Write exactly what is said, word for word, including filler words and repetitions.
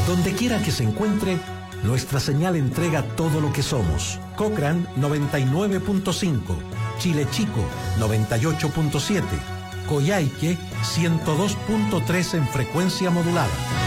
Donde quiera que se encuentre, nuestra señal entrega todo lo que somos. Cochrane noventa y nueve punto cinco, Chile Chico noventa y ocho punto siete, Coyhaique ciento dos punto tres en frecuencia modulada.